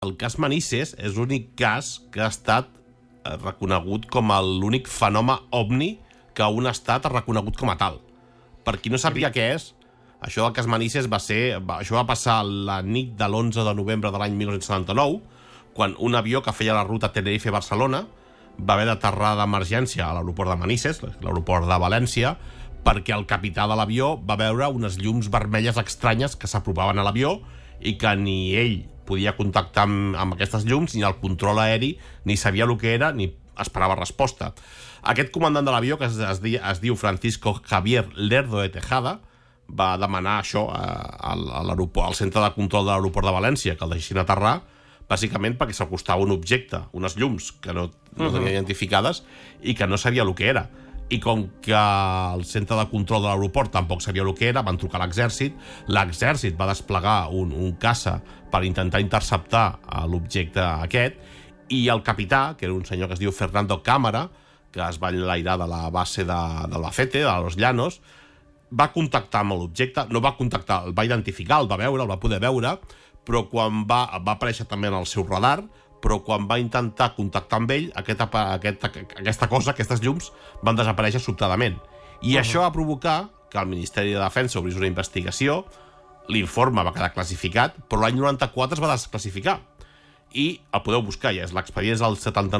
El cas Manises és l'únic cas que ha estat reconegut com l'únic fenomen ovni que un estat ha reconegut com a tal. Per qui no sàpiga què és, això del cas Manises això va passar la nit de l'11 de novembre de l'any 1979, quan un avió que feia la ruta Tenerife-Barcelona va haver d'aterrar d'emergència a l'aeroport de Manises, l'aeroport de València, perquè el capità de l'avió va veure unes llums vermelles estranyes que s'apropaven a l'avió i que ni ell podia contactar amb aquestes llums, ni el control aeri, ni sabia el que era, ni esperava resposta. Aquest comandant de l'avió, que es diu Francisco Javier Lerdo de Tejada, va demanar això al centre de control de l'aeroport de València, que el deixessin aterrar, bàsicament perquè s'acostava un objecte, unes llums que no tenia identificades i que no sabia el que era. I com que el centre de control de l'aeroport tampoc sabia el que era, van trucar a l'exèrcit va desplegar un caça per intentar interceptar l'objecte aquest, i el capità, que era un senyor que es diu Fernando Cámara, que es va enlairar de la base de Albacete, de Los Llanos, va contactar amb l'objecte, no va contactar, el va identificar, el va veure, el va poder veure, però quan va aparèixer també en el seu radar, però quan va intentar contactar amb ell, aquesta cosa, aquestes llums, van desaparèixer sobtadament. I això va provocar que el Ministeri de Defensa obrís una investigació, l'informe va quedar classificat, però l'any 94 es va desclassificar. I el podeu buscar, ja és l'expedient és el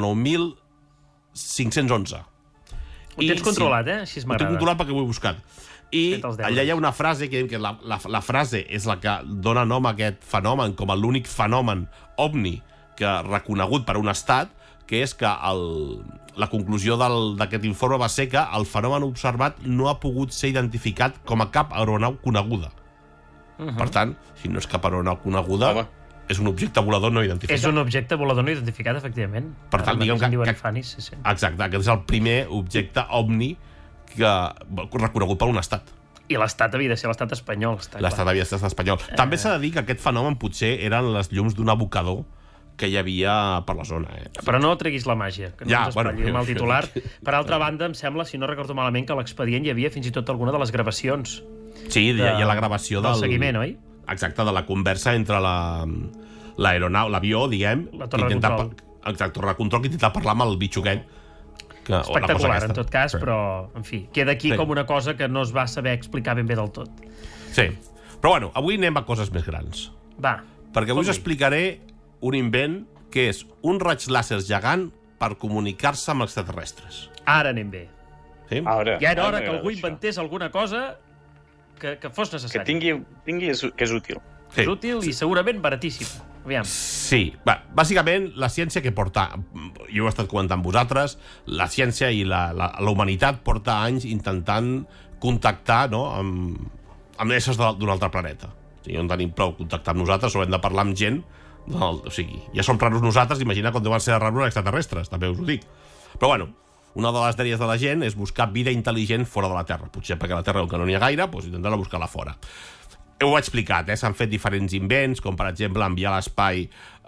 79.511. Ho tens controlat, Així m'agrada. Ho tinc controlat perquè ho he buscat. I allà hi ha una frase que la frase és la que dona nom a aquest fenomen com l'únic fenomen ovni que reconegut per un estat, que és que la conclusió d'aquest informe va ser que el fenomen observat no ha pogut ser identificat com a cap aeronau coneguda. Per tant, si no és cap aeronau coneguda, és un objecte volador no identificat. És un objecte volador no identificat, efectivament. Per tant, diguem que exacte, aquest és el primer objecte ovni reconegut per un estat. I l'estat havia de ser l'estat espanyol. L'estat havia de ser l'estat espanyol. També s'ha de dir que aquest fenomen potser eren les llums d'un abocador que hi havia per la zona. Però no treguis la màgia, que no ens espatlli el mal titular. Per altra banda, em sembla, si no recordo malament, que a l'expedient hi havia fins i tot alguna de les gravacions. Sí, hi ha la gravació del seguiment, oi? Exacte, de la conversa entre l'aeronau, l'avió, diguem, la torre de control. Exacte, torre de control, que intentava parlar amb el bitxo aquest. Espectacular, en tot cas, però, en fi, queda aquí com una cosa que no es va saber explicar ben bé del tot. Sí, però bueno, avui anem a coses més grans. Va. Perquè avui us explicaré un invent que és un raig làser gegant per comunicar-se amb extraterrestres. Ara anem bé. Sí? Ja era hora que algú inventés alguna cosa que fos necessari. Que és útil. És útil i segurament baratíssim. Aviam. Sí, bàsicament la ciència que porta, jo ho he estat comentant amb vosaltres, la ciència i la humanitat porta anys intentant contactar amb éssers d'un altre planeta. O sigui, no tenim prou contactar amb nosaltres, o hem de parlar amb gent, o sigui, ja som raros nosaltres, imagina com deuen ser raros extraterrestres, també us ho dic. Però bueno, una de les dèries de la gent és buscar vida intel·ligent fora de la Terra. Potser perquè a la Terra, que no n'hi ha gaire, doncs intentar buscar-la fora. Ho he explicat, s'han fet diferents invents, com per exemple enviar a l'espai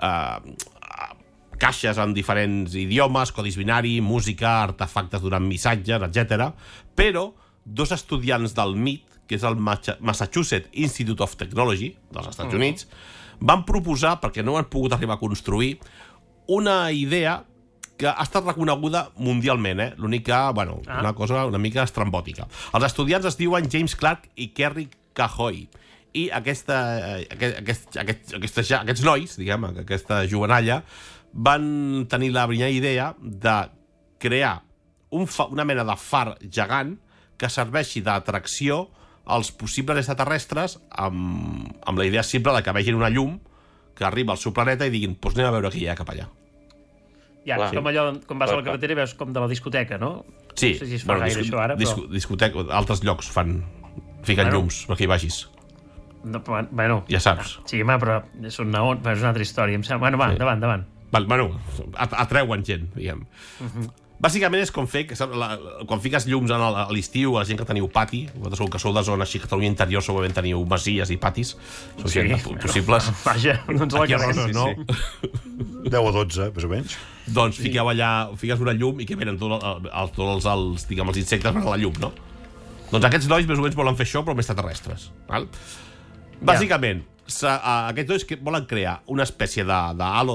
caixes en diferents idiomes, codis binari, música, artefactes durant missatges, etc. Però dos estudiants del MIT, que és el Massachusetts Institute of Technology dels Estats Units, van proposar, perquè no ho han pogut arribar a construir, una idea que ha estat reconeguda mundialment, l'únic que, una cosa una mica estrambòtica. Els estudiants es diuen James Clark i Kerry Cahoy, i aquests nois, diguem, aquesta jovenalla, van tenir la brillant idea de crear una mena de far gegant que serveixi d'atracció als possibles extraterrestres amb la idea simple de que vegin una llum que arriba al seu planeta i diguin, doncs anem a veure què hi ha cap allà. Ja, com allò, quan vas a la carretera i veus com de la discoteca, no? Sí. No sé si es fa gaire això ara, però... Discoteca, altres llocs fiquen llums perquè hi vagis. Bueno, ja saps. Sí, però és una altra història. Bueno, va, endavant. Bueno, atreuen gent, diguem. Bàsicament és com fer quan fiques llums a l'estiu, a la gent que teniu pati, vosaltres que sou de zona així, Catalunya interior, segurament teniu masies i patis, són gent possibles. Vaja, doncs la carrera, no? 10 o 12, més o menys. Doncs fiqueu allà, fiques una llum i que venen tots els insectes per la llum, no? Doncs aquests nois més o menys volen fer això, però amb extraterrestres. Bàsicament, aquests dos que volen crear una espècie de halo